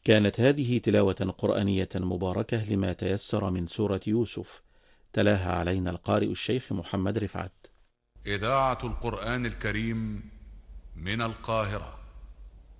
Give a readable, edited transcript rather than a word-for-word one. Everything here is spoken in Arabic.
كانت هذه تلاوة قرآنية مباركة لما تيسر من سورة يوسف، تلاها علينا القارئ الشيخ محمد رفعت. إذاعة القرآن الكريم من القاهرة.